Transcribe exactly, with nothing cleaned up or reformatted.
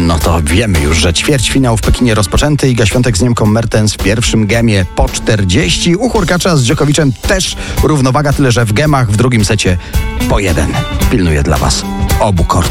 No to wiemy już, że ćwierćfinał w Pekinie rozpoczęty. Iga Świątek z Niemką Mertens w pierwszym gemie po czterdzieści. U Hurkacza z Djokovicem też równowaga, tyle że w gemach w drugim secie po jeden. Pilnuję dla Was obu kortów.